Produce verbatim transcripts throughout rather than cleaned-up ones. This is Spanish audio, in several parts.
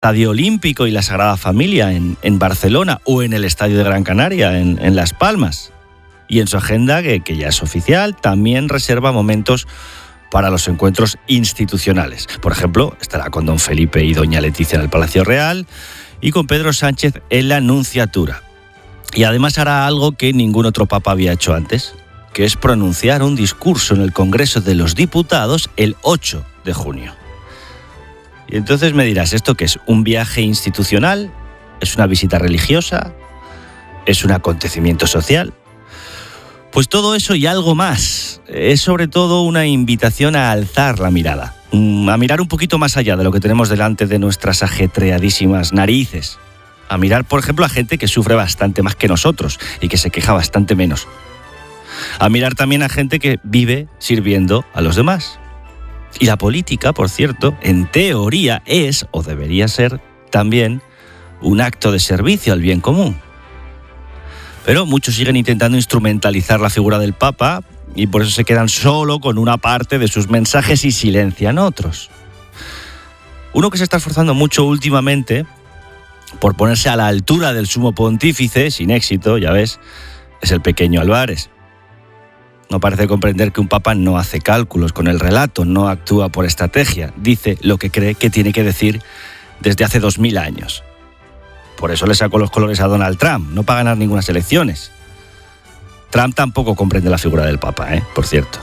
Estadio Olímpico y la Sagrada Familia en, en Barcelona o en el Estadio de Gran Canaria en, en Las Palmas. Y en su agenda, que, que ya es oficial, también reserva momentos para los encuentros institucionales. Por ejemplo, estará con don Felipe y doña Leticia en el Palacio Real y con Pedro Sánchez en la Nunciatura. Y además hará algo que ningún otro papa había hecho antes, que es pronunciar un discurso en el Congreso de los Diputados el ocho de junio. Y entonces me dirás, ¿esto qué es? ¿Un viaje institucional? ¿Es una visita religiosa? ¿Es un acontecimiento social? Pues todo eso y algo más. Es sobre todo una invitación a alzar la mirada, a mirar un poquito más allá de lo que tenemos delante de nuestras ajetreadísimas narices. A mirar, por ejemplo, a gente que sufre bastante más que nosotros y que se queja bastante menos. A mirar también a gente que vive sirviendo a los demás. Y la política, por cierto, en teoría es, o debería ser, también un acto de servicio al bien común. Pero muchos siguen intentando instrumentalizar la figura del Papa y por eso se quedan solo con una parte de sus mensajes y silencian otros. Uno que se está esforzando mucho últimamente por ponerse a la altura del sumo pontífice, sin éxito, ya ves, es el pequeño Álvarez. No parece comprender que un papa no hace cálculos con el relato, no actúa por estrategia, dice lo que cree que tiene que decir desde hace dos mil años. Por eso le sacó los colores a Donald Trump, no para ganar ninguna elecciones. Trump tampoco comprende la figura del papa, ¿eh? Por cierto.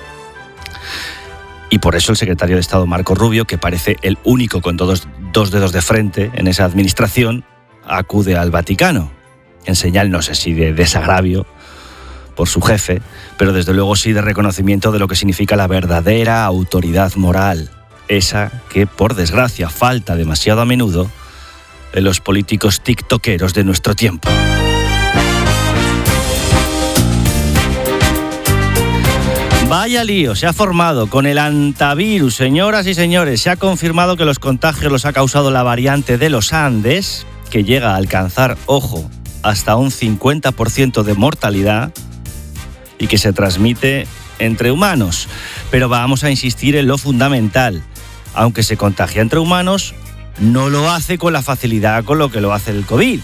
Y por eso el secretario de Estado Marco Rubio, que parece el único con dos, dos dedos de frente en esa administración, acude al Vaticano, en señal no sé si de desagravio por su jefe, pero desde luego sí de reconocimiento de lo que significa la verdadera autoridad moral, esa que, por desgracia, falta demasiado a menudo en los políticos tiktokeros de nuestro tiempo. Vaya lío, se ha formado con el antivirus, señoras y señores. Se ha confirmado que los contagios los ha causado la variante de los Andes, que llega a alcanzar, ojo, hasta un cincuenta por ciento de mortalidad y que se transmite entre humanos. Pero vamos a insistir en lo fundamental. Aunque se contagia entre humanos, no lo hace con la facilidad con lo que lo hace el COVID.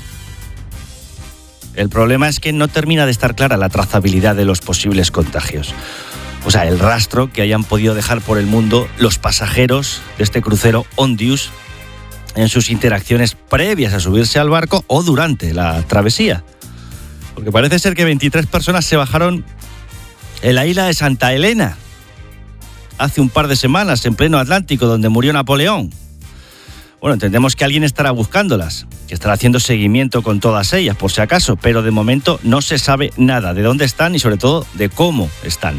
El problema es que no termina de estar clara la trazabilidad de los posibles contagios. O sea, el rastro que hayan podido dejar por el mundo los pasajeros de este crucero Ondius en sus interacciones previas a subirse al barco o durante la travesía. Porque parece ser que veintitrés personas se bajaron en la isla de Santa Elena hace un par de semanas, en pleno Atlántico, donde murió Napoleón. Bueno, entendemos que alguien estará buscándolas, que estará haciendo seguimiento con todas ellas, por si acaso, pero de momento no se sabe nada de dónde están y sobre todo de cómo están.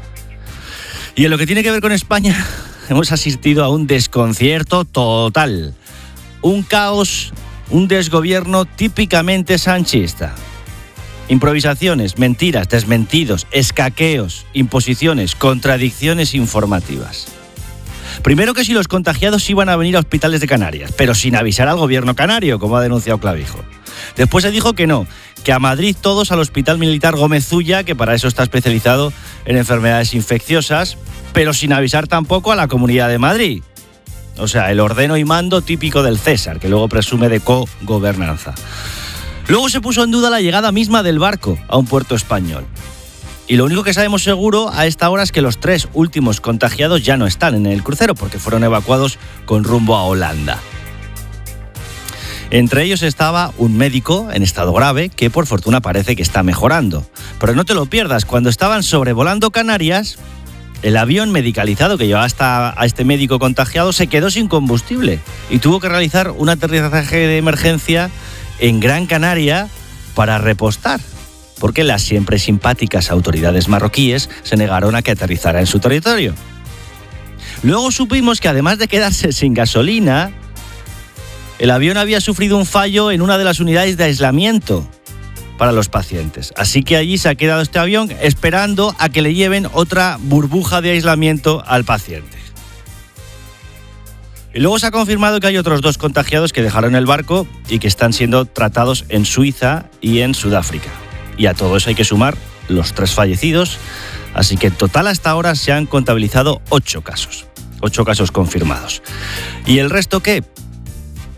Y en lo que tiene que ver con España, hemos asistido a un desconcierto total, un caos, un desgobierno típicamente sanchista. Improvisaciones, mentiras, desmentidos, escaqueos, imposiciones, contradicciones informativas. Primero que si los contagiados iban a venir a hospitales de Canarias, pero sin avisar al gobierno canario, como ha denunciado Clavijo. Después se dijo que no, que a Madrid todos al Hospital Militar Gómez Ulla, que para eso está especializado en enfermedades infecciosas, pero sin avisar tampoco a la Comunidad de Madrid. O sea, el ordeno y mando típico del César, que luego presume de co-gobernanza. Luego se puso en duda la llegada misma del barco a un puerto español. Y lo único que sabemos seguro a esta hora es que los tres últimos contagiados ya no están en el crucero porque fueron evacuados con rumbo a Holanda. Entre ellos estaba un médico en estado grave que por fortuna parece que está mejorando. Pero no te lo pierdas, cuando estaban sobrevolando Canarias, el avión medicalizado que llevaba hasta a este médico contagiado se quedó sin combustible y tuvo que realizar un aterrizaje de emergencia en Gran Canaria para repostar, porque las siempre simpáticas autoridades marroquíes se negaron a que aterrizara en su territorio. Luego supimos que además de quedarse sin gasolina, el avión había sufrido un fallo en una de las unidades de aislamiento para los pacientes. Así que allí se ha quedado este avión esperando a que le lleven otra burbuja de aislamiento al paciente. Y luego se ha confirmado que hay otros dos contagiados que dejaron el barco y que están siendo tratados en Suiza y en Sudáfrica. Y a todo eso hay que sumar los tres fallecidos, así que en total hasta ahora se han contabilizado ocho casos. Ocho casos confirmados. ¿Y el resto qué?